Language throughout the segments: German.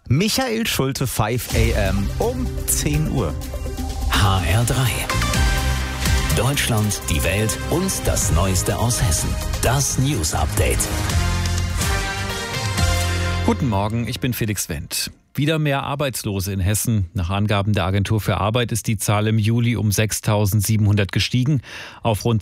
Michael Schulte 5 AM um 10 Uhr. HR3. Deutschland, die Welt und das Neueste aus Hessen. Das News Update. Guten Morgen, ich bin Felix Wendt. Wieder mehr Arbeitslose in Hessen. Nach Angaben der Agentur für Arbeit ist die Zahl im Juli um 6.700 gestiegen auf rund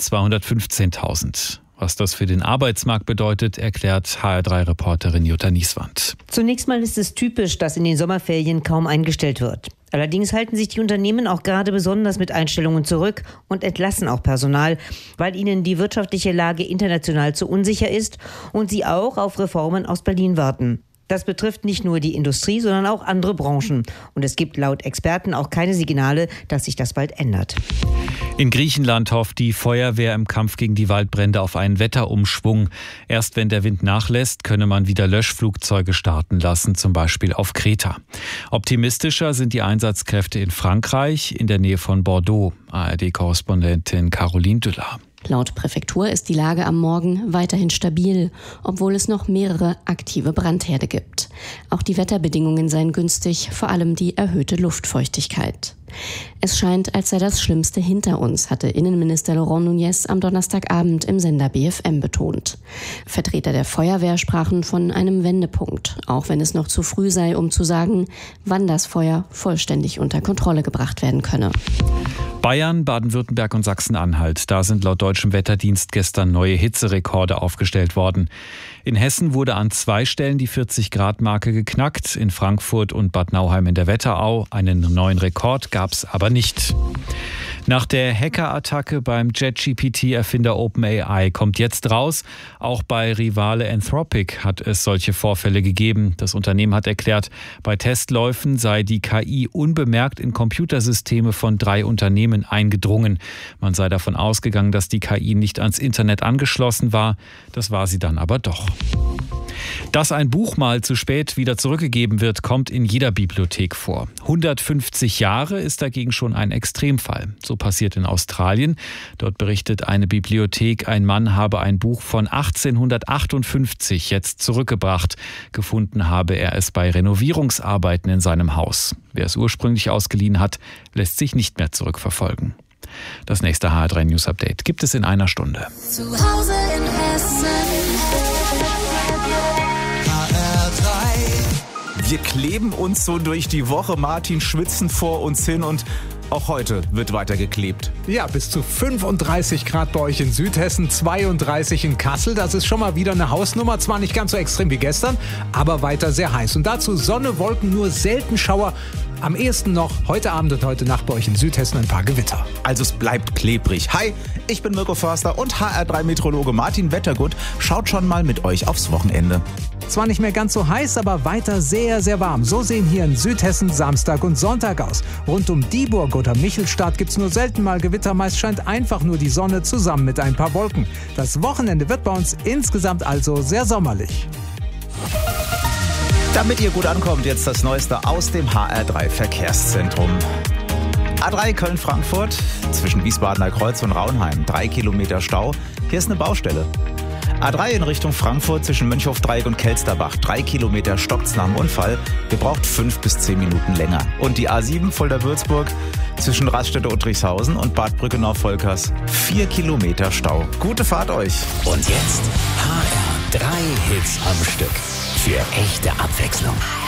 215.000. Was das für den Arbeitsmarkt bedeutet, erklärt HR3-Reporterin Jutta Nieswand. Zunächst mal ist es typisch, dass in den Sommerferien kaum eingestellt wird. Allerdings halten sich die Unternehmen auch gerade besonders mit Einstellungen zurück und entlassen auch Personal, weil ihnen die wirtschaftliche Lage international zu unsicher ist und sie auch auf Reformen aus Berlin warten. Das betrifft nicht nur die Industrie, sondern auch andere Branchen. Und es gibt laut Experten auch keine Signale, dass sich das bald ändert. In Griechenland hofft die Feuerwehr im Kampf gegen die Waldbrände auf einen Wetterumschwung. Erst wenn der Wind nachlässt, könne man wieder Löschflugzeuge starten lassen, zum Beispiel auf Kreta. Optimistischer sind die Einsatzkräfte in Frankreich, in der Nähe von Bordeaux. ARD-Korrespondentin Caroline Düller. Laut Präfektur ist die Lage am Morgen weiterhin stabil, obwohl es noch mehrere aktive Brandherde gibt. Auch die Wetterbedingungen seien günstig, vor allem die erhöhte Luftfeuchtigkeit. Es scheint, als sei das Schlimmste hinter uns, hatte Innenminister Laurent Nunez am Donnerstagabend im Sender BFM betont. Vertreter der Feuerwehr sprachen von einem Wendepunkt, auch wenn es noch zu früh sei, um zu sagen, wann das Feuer vollständig unter Kontrolle gebracht werden könne. Bayern, Baden-Württemberg und Sachsen-Anhalt. Da sind laut deutschem Wetterdienst gestern neue Hitzerekorde aufgestellt worden. In Hessen wurde an 2 Stellen die 40-Grad-Marke geknackt, in Frankfurt und Bad Nauheim in der Wetterau. Einen neuen Rekord gab es aber nicht. Nach der Hackerattacke beim ChatGPT-Erfinder OpenAI kommt jetzt raus, auch bei Rivale Anthropic hat es solche Vorfälle gegeben. Das Unternehmen hat erklärt, bei Testläufen sei die KI unbemerkt in Computersysteme von 3 Unternehmen eingedrungen. Man sei davon ausgegangen, dass die KI nicht ans Internet angeschlossen war. Das war sie dann aber doch. Dass ein Buch mal zu spät wieder zurückgegeben wird, kommt in jeder Bibliothek vor. 150 Jahre ist dagegen schon ein Extremfall. So passiert in Australien. Dort berichtet eine Bibliothek, ein Mann habe ein Buch von 1858 jetzt zurückgebracht. Gefunden habe er es bei Renovierungsarbeiten in seinem Haus. Wer es ursprünglich ausgeliehen hat, lässt sich nicht mehr zurückverfolgen. Das nächste HR3 News Update gibt es in einer Stunde. Zu Hause in Hessen. Wir kleben uns so durch die Woche. Martin, schwitzen vor uns hin und auch heute wird weiter geklebt. Ja, bis zu 35 Grad bei euch in Südhessen, 32 in Kassel. Das ist schon mal wieder eine Hausnummer. Zwar nicht ganz so extrem wie gestern, aber weiter sehr heiß. Und dazu Sonne, Wolken, nur selten Schauer. Am ehesten noch heute Abend und heute Nacht bei euch in Südhessen ein paar Gewitter. Also es bleibt klebrig. Hi, ich bin Mirko Förster und HR3-Meteorologe Martin Wettergut schaut schon mal mit euch aufs Wochenende. Zwar nicht mehr ganz so heiß, aber weiter sehr, sehr warm. So sehen hier in Südhessen Samstag und Sonntag aus. Rund um Dieburg oder Michelstadt gibt's nur selten mal Gewitter. Meist scheint einfach nur die Sonne zusammen mit ein paar Wolken. Das Wochenende wird bei uns insgesamt also sehr sommerlich. Damit ihr gut ankommt, jetzt das Neueste aus dem HR3 Verkehrszentrum. A3 Köln-Frankfurt zwischen Wiesbadener Kreuz und Raunheim. 3 Kilometer Stau. Hier ist eine Baustelle. A3 in Richtung Frankfurt zwischen Mönchhofdreieck und Kelsterbach. 3 Kilometer stockt's nach dem Unfall. Gebraucht 5 bis 10 Minuten länger. Und die A7 Fulda-Würzburg zwischen Raststätte Uttrichshausen und Bad Brückenau-Volkers. 4 Kilometer Stau. Gute Fahrt euch. Und jetzt HR3 Hits am Stück. Für echte Abwechslung.